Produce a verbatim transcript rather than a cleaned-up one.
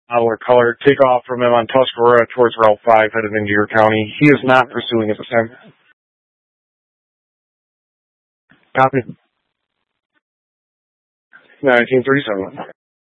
model or color, take off from him on Tuscarora towards Route five headed into your county. He is not pursuing at this time. Copy. nineteen thirty-seven.